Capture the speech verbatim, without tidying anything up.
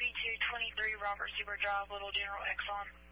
forty-two twenty-three Robert Seaver Drive, Little General Exxon.